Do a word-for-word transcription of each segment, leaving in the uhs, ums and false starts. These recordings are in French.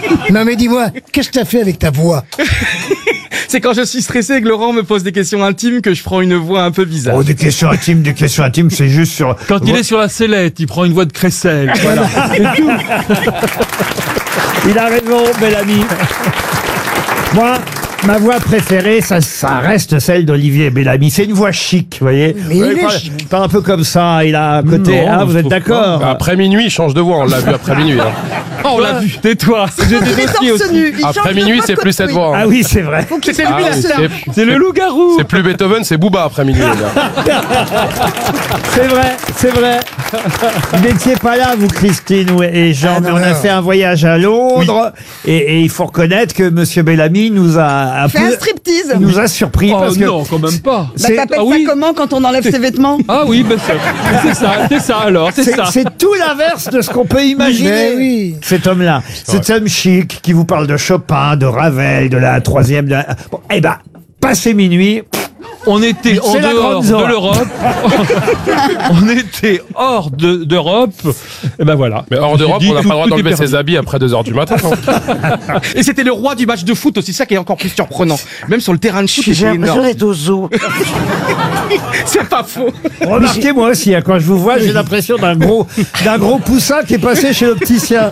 Non mais dis-moi, qu'est-ce que t'as fait avec ta voix? C'est quand je suis stressé et que Laurent me pose des questions intimes que je prends une voix un peu bizarre. Oh, des questions intimes, des questions intimes, c'est juste sur... Quand il est sur la sellette, il prend une voix de crécelle. Voilà. C'est tout. Il a raison, bel ami. Moi, ma voix préférée, ça, ça reste celle d'Olivier Bellamy. C'est une voix chic, vous voyez. Mais il Ouais, est pas, chic. pas un peu comme ça, il a un côté... Non, ah, je vous êtes trouve d'accord? Après minuit, il change de voix. On l'a vu après minuit. Hein. Oh, on l'a vu. Tais-toi. J'ai des dossiers aussi. Après minuit, c'est plus cette voix. Hein. Ah oui, c'est vrai. C'était lui Ah la oui, star. c'est- C'est le loup-garou. C'est plus Beethoven, c'est Booba après minuit. les gars. C'est vrai, c'est vrai. Vous n'étiez pas là, vous, Christine ou- et Jean, Ah, mais non, on a non. fait un voyage à Londres. Et, et il faut reconnaître que Monsieur Bellamy nous a un Fais peu... un striptease. Il nous a surpris Oh parce que... non, quand même pas. Bah, c'est- t'appelles ah oui. ça comment quand on enlève ses vêtements? Ah oui, ben c'est c'est ça, c'est ça alors, c'est C'est ça. c'est tout l'inverse de ce qu'on peut imaginer. Mais oui. Cet homme-là, cet homme chic qui vous parle de Chopin, de Ravel, de la troisième. De la... Bon, eh ben, passé minuit, On était en C'est la dehors grande de zone. l'Europe. On était hors de- d'Europe. Et ben voilà. Mais hors d'Europe, J'ai dit, on n'a tout- pas le droit tout est d'enlever perdu. ses habits après deux heures du matin. hein. Et c'était le roi du match de foot aussi, ça qui est encore plus surprenant. Même sur le terrain de foot, J'ai c'était l'impression énorme. d'être au zoo. C'est pas faux. remarquez moi aussi, hein, quand je vous vois, j'ai l'impression d'un gros, d'un gros poussin qui est passé chez l'opticien.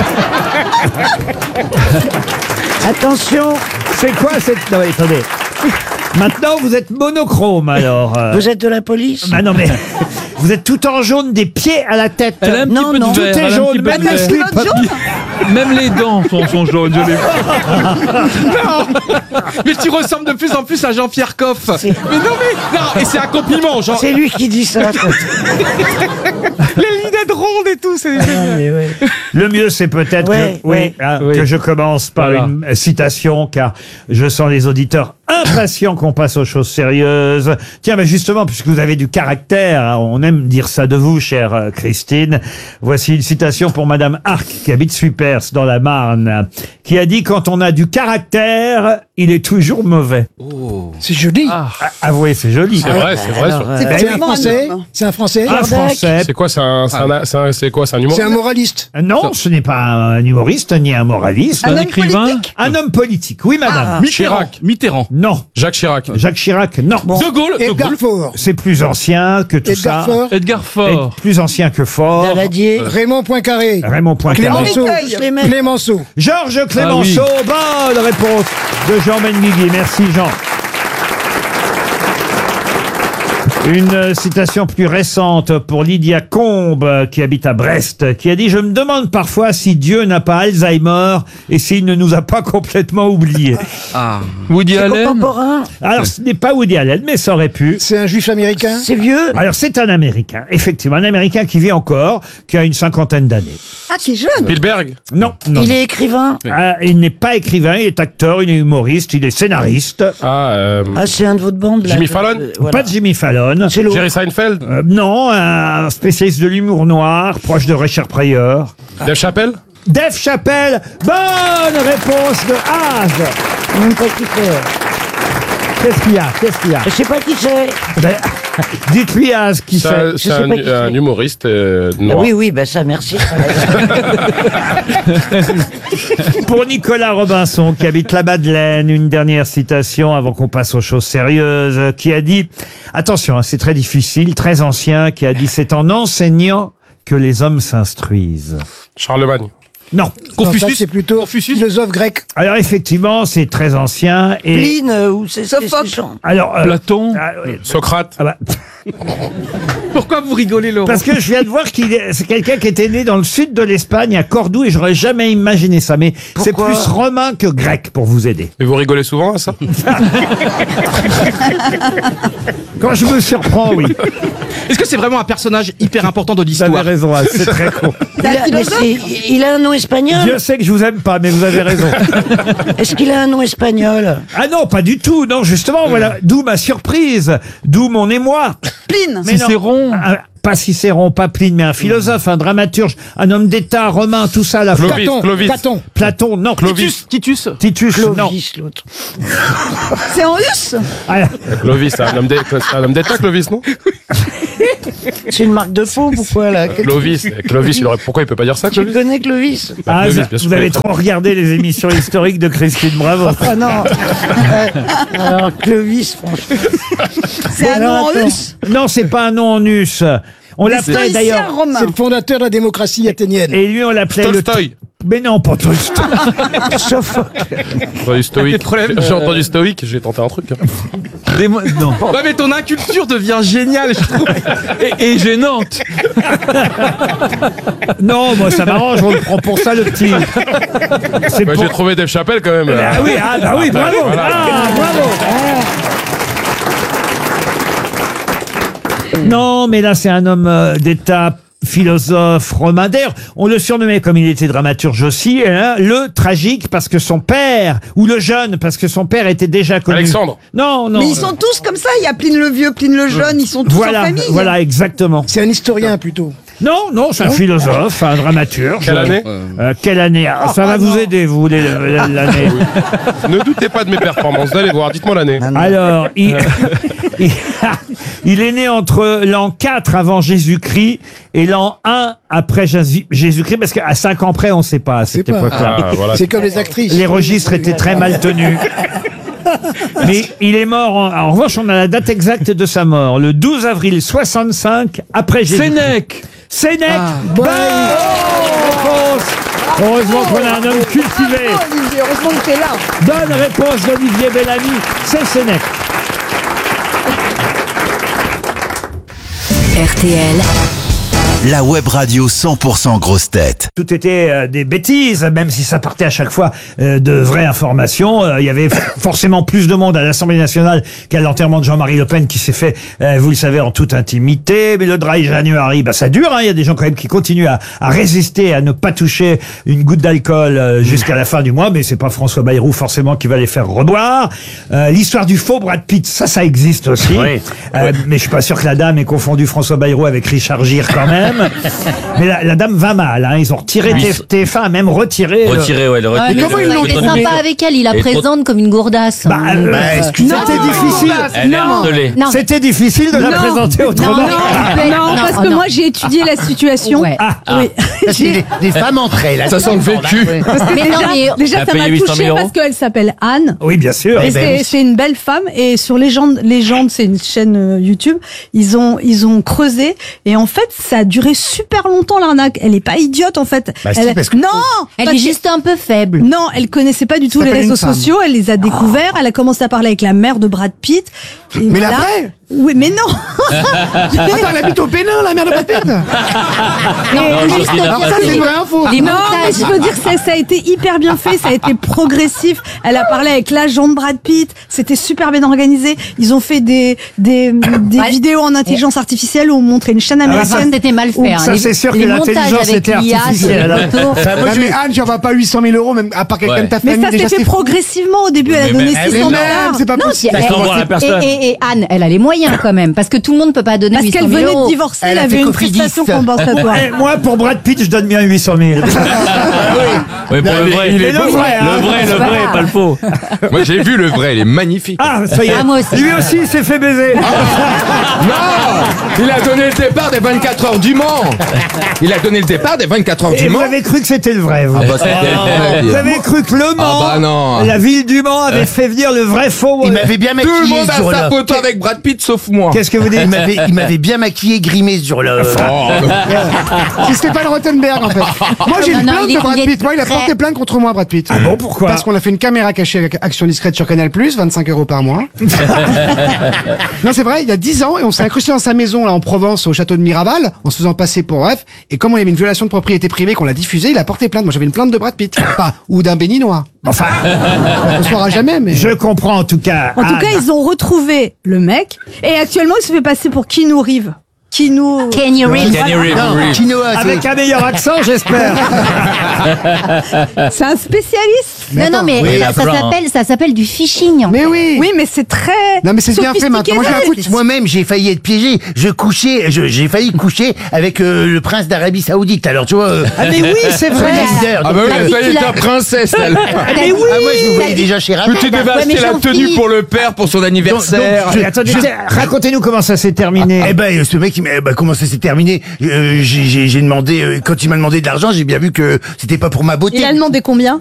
Attention, C'est quoi cette... Non, attendez. Maintenant, vous êtes monochrome, alors. euh. vous êtes de la police? Ah non, mais... Vous êtes tout en jaune des pieds à la tête. Elle a un petit Non, peu non. de Tout vert. est elle a un jaune, petit peu même de le vert. slip. Même les dents sont, sont jaunes. Je l'ai vu. Mais tu ressembles de plus en plus à Jean-Pierre Coff. Mais non, mais non, et c'est un compliment, Jean. C'est lui qui dit ça. Les lunettes rondes et tout, c'est génial. Le mieux, c'est peut-être Ouais, que, oui, ouais. hein, Oui. que je commence par Voilà. une euh, citation, car je sens les auditeurs impatients qu'on passe aux choses sérieuses. Tiens, mais justement, puisque vous avez du caractère, hein, on aime dire ça de vous, chère euh, Christine. Voici une citation pour Madame Arc, qui habite Suipers, dans la Marne, qui a dit « Quand on a du caractère, il est toujours mauvais. C'est joli. Ah. » Avouez, c'est joli. C'est vrai, c'est vrai. Alors, ça. euh, C'est C'est un tellement français. énorme. C'est un français. Un français. C'est quoi, c'est un, c'est un- c'est un- c'est quoi, c'est un humour? C'est un moraliste. Non, ce n'est pas un humoriste ni un moraliste. Un Un homme écrivain. politique? Un homme politique. Oui, madame. Mitterrand. Chirac. Mitterrand. Non. Jacques Chirac. Jacques Chirac, non. De Gaulle. De Edgar Gaulle. Faure. C'est plus ancien que tout Edgar ça. Faure. Edgar Et Faure. plus ancien que Fort. Daladier. Raymond Poincaré. Raymond Poincaré. Clémenceau. Clémenceau. Les mecs. Clémenceau. Georges Clémenceau. Bonne réponse de Jean Benguigui. Merci Jean. Une citation plus récente pour Lydia Combe, qui habite à Brest, qui a dit « Je me demande parfois si Dieu n'a pas Alzheimer et s'il ne nous a pas complètement oubliés. Ah. Woody Allen. Contemporain. » Alors, ce n'est pas Woody Allen, mais ça aurait pu. C'est un juif américain. C'est vieux. Alors, c'est un Américain, effectivement, un Américain qui vit encore, qui a une cinquantaine d'années. Ah, qui est jeune. Spielberg. Non, non. Il est écrivain. Ah, il n'est pas écrivain, il est acteur, il est humoriste, il est scénariste. Ah, euh, Ah, c'est un de votre bande. Là, Jimmy de- Fallon. de- voilà. Pas de Jimmy Fallon. C'est l'autre. Jerry Seinfeld. Euh, non, un spécialiste de l'humour noir, proche de Richard Pryor. Dave Chappelle. Dave Chappelle, bonne réponse de Az. Je sais même pas qui c'est. Qu'est-ce qu'il y a Qu'est-ce qu'il y a Je sais pas qui c'est. Ben, dites-lui Az qui C'est fait. un, Je c'est sais un, pas qui c'est. un humoriste euh, Ah noir. oui, oui, ben ça, merci. Pour Nicolas Robinson, qui habite la Madeleine, une dernière citation avant qu'on passe aux choses sérieuses, qui a dit, attention, hein, c'est très difficile, très ancien, qui a dit, c'est en enseignant que les hommes s'instruisent. Charlemagne. Non. Non, ça, Confucius. c'est plutôt Confucius. philosophe grec. Alors effectivement, c'est très ancien et Pline, euh, ou c'est c'est- Sophocle. c'est chiant. alors euh, Platon. ah, oui. Socrate. Ah bah, Pourquoi vous rigolez, Laurent? parce que je viens de voir qu'il est, c'est quelqu'un qui était né dans le sud de l'Espagne, à Cordoue, et j'aurais jamais imaginé ça. Mais c'est Pourquoi plus romain que grec pour vous aider. Et vous rigolez souvent à ça? Quand je me surprends, oui. Est-ce que c'est vraiment un personnage hyper important de Vous avez l'histoire? raison, Al, c'est très con. Il a, mais c'est- il a un nom espagnol. Dieu sait que je vous aime pas, mais vous avez raison. Est-ce qu'il a un nom espagnol? Ah non, pas du tout. Non, justement, voilà. D'où ma surprise. D'où mon émoi. Pline. Mais non. Cicéron. Ah, pas Cicéron, pas Pline, mais un philosophe, un dramaturge, un homme d'État, romain, tout ça, la Clovis, Platon. Clovis. Platon. Platon, non. Titus. Titus. Titus, non. Clovis, l'autre. C'est en russe. Ah, Clovis, c'est un homme d'É- c'est un homme d'État, Clovis, non? C'est une marque de faux, pourquoi là? Clovis, Clovis, il aurait... pourquoi il peut pas dire ça, Tu Clovis? connais Clovis? Ah, Clovis, vous- bien sûr. vous avez trop regardé les émissions historiques de Christine Bravo. Ah non. Euh, Alors Clovis, franchement. C'est un Alors, nom en attends. russe. Non, c'est pas un nom en us. On l'appelait Stoïcien d'ailleurs. romain. C'est le fondateur de la démocratie athénienne. Et lui, on l'appelait le. Tolstoï. Mais non, pas Tolstoï. Sophocle. J'ai entendu stoïque. problèmes, J'ai euh, entendu stoïque, j'ai tenté un truc. hein. Des mo- non. Ouais, mais ton inculture devient géniale, je trouve. Et, et gênante. Non, moi, ça m'arrange, on le prend pour ça, le petit. C'est Bah, pour- J'ai trouvé Dave Chappelle quand même. Ah oui, ah, bah oui, bravo. Voilà. Ah, bravo. Non, mais là, c'est un homme euh, d'État, philosophe romain. D'ailleurs, on le surnommait, comme il était dramaturge aussi, hein, le tragique parce que son père, ou le jeune parce que son père était déjà connu. Alexandre. Non, non. Mais ils sont tous comme ça. Il y a Pline le vieux, Pline le jeune. Ils sont tous Voilà, en famille. voilà, exactement. C'est un historien plutôt. Non, non, c'est un philosophe, un dramaturge. Quelle année Euh, Quelle année Ah, Ça va vous aider, vous voulez le- le- l'année. Ne doutez pas de mes performances, vous allez voir, dites-moi l'année. Alors, il, il, il est né entre l'an quatre avant Jésus-Christ et l'an un après Jésus- Jésus-Christ, parce qu'à cinq ans près, on ne sait pas à cette C'est pas. époque-là. Ah, voilà. C'est comme les actrices. Les registres étaient très mal tenus. Mais il est mort, en, en revanche, on a la date exacte de sa mort, le douze avril soixante-cinq après Jésus-Christ. Sénèque. Sénèque. Ah. Bonne réponse. Heureusement qu'on a un homme cultivé. Bravo, Olivier, heureusement que t'es là. Bonne réponse d'Olivier Bellamy, c'est Sénèque. R T L, La web radio cent pour cent grosse tête. Tout était euh, des bêtises, même si ça partait à chaque fois euh, de vraies informations. Euh, Il y avait forcément plus de monde à l'Assemblée nationale qu'à l'enterrement de Jean-Marie Le Pen qui s'est fait, euh, vous le savez, en toute intimité. Mais le dry January, bah, ça dure. Hein. Il y a des gens quand même qui continuent à, à résister, à ne pas toucher une goutte d'alcool euh, jusqu'à la fin du mois. Mais c'est pas François Bayrou forcément qui va les faire reboire. Euh, L'histoire du faux Brad Pitt, ça, ça existe aussi. Oui. Euh, mais je suis pas sûr que la dame ait confondu François Bayrou avec Richard Gere quand même. Mais la, la dame va mal. Hein. Ils ont retiré T F un, a même retiré. le- Retiré, ouais, le Ah, retiré. mais comment ils l'ont c'était trouvé sympa avec elle, il la Et trop- présente comme une gourdasse. Bah, euh, c'était difficile. Elle est harcelée. Non. C'était difficile de la Non. présenter autrement. Non, Non, parce oh que non. moi j'ai étudié la situation. Ouais. Ah, Oui. J'ai- Des femmes entre elles. Ça sent le vécu. parce que Mais déjà, non, mais- déjà, Elle a ça payé m'a huit cent touchée mille euros. parce qu'elle s'appelle Anne. oui, bien sûr. Et c'est c'est une belle femme. Et sur Légende, Légende, c'est une chaîne euh, YouTube. Ils ont ils ont creusé et en fait ça a duré super longtemps l'arnaque. Elle est pas idiote en fait. Bah, si, elle, parce que- non, Elle parce est que- juste un peu faible. Non, elle connaissait pas du tout Ça les s'appelle réseaux une femme. sociaux. Elle les a découverts. Elle a commencé à parler avec la mère de Brad Pitt. Et Mais voilà. la vraie Oui, mais non. Attends, elle habite au Bénin, la mère de Brad Pitt. Non, juste Christine a pour pas Ça, fait. c'est une vraie info. Les Non, mais montages. je veux dire, ça, ça a été hyper bien fait, ça a été progressif. Elle a parlé avec l'agent de Brad Pitt, c'était super bien organisé. Ils ont fait des des, des Ouais. vidéos en intelligence artificielle où on montrait une chaîne bah, ça, américaine. C'était mal fait. hein. Ça, Les- c'est sûr que les montages l'intelligence avec était l'I A sur artificielle, les alors. photos. Ouais, mais Anne, tu en vas pas huit cent mille euros, même à part quelqu'un Ouais. de ta Mais famille. ça déjà, s'est fait c'est fou. progressivement. Au début, elle a Mais donné même- Mais six cents même, dollars. c'est pas Non, possible. si- Ça s'envoie à la et, personne. et, et Anne, elle a les moyens quand même, parce que tout le monde peut pas donner Parce huit cent qu'elle mille venait de euros. divorcer, Elle elle a avait fait une Cofidis. prestation compensatoire. Eh, moi, pour Brad Pitt, je donne bien huit cent mille. Oui, pour le vrai. il est le beau, vrai, hein. le vrai, le vrai, pas le faux. Moi j'ai vu le vrai, il est magnifique. Ah, ça y est. Ah, moi aussi. Lui aussi, il s'est fait baiser. Non, il a donné le départ des vingt-quatre heures du Mans. Il a donné le départ des vingt-quatre heures Et du vous Mans. avez cru que c'était le vrai, vous. Ah bah, c'était le vrai. Vous avez cru que Le Mans, Ah bah non. la ville du Mans, avait fait venir le vrai faux. Il euh, m'avait bien Tout le maquillé monde ce a jour-là. sa photo avec Brad Pitt sauf moi. Qu'est-ce que vous dites Il m'avait, il m'avait bien maquillé, grimé ce jour-là. Oh, C'est Stéphane Rothenberg, en fait. Moi, j'ai Non, une non, plainte il est- de Brad il est Pitt. Moi, il a très- porté plainte contre moi, Brad Pitt. Ah bon, pourquoi Parce qu'on a fait une caméra cachée avec Action Discrète sur Canal+, vingt-cinq euros par mois. Non, c'est vrai, il y a dix ans, et on s'est incrusté dans sa maison, là, en Provence, au château de Miraval, en se faisant passer pour bref. Et comme il y avait une violation de propriété privée qu'on l'a diffusée, il a porté plainte. Moi, j'avais une plainte de Brad Pitt. Enfin, ou d'un béninois. Enfin, On ne saura jamais, mais... je comprends en tout cas. En tout Anne. cas, ils ont retrouvé le mec et actuellement, il se fait passer pour Keanu Reeves. Keanu. Kenny Reeves. Kenny Reeves, Non, Reeves. Quinoa, c'est- Avec un meilleur accent, j'espère. C'est un spécialiste. Non, non, mais Oui, il y en ça, a ça plein, s'appelle, ça s'appelle du phishing. Mais oui. Oui, mais c'est très. Non, mais c'est bien fait maintenant. Moi, je sophistiqué. l'écoute. Moi-même, j'ai failli être piégé. Je couchais, je- j'ai failli coucher avec euh, le prince d'Arabie Saoudite. Alors, tu vois, euh, Ah mais oui, c'est vrai. leader. Ah Donc, bah oui, T'as dit ça y que est, tu l'as- ta princesse, elle. Mais oui. ah, moi, je me voyais déjà chez Rabat. Tu devais Ouais, mais acheter la Jean-Philippe. tenue pour le père pour son anniversaire. Mais attendez, t- racontez-nous comment ça s'est terminé. Eh ben, ce mec, il mais bah, comment ça s'est terminé? Euh, J'ai j'ai- j'ai demandé, euh, quand il m'a demandé de l'argent, j'ai bien vu que c'était pas pour ma beauté. Il a demandé combien?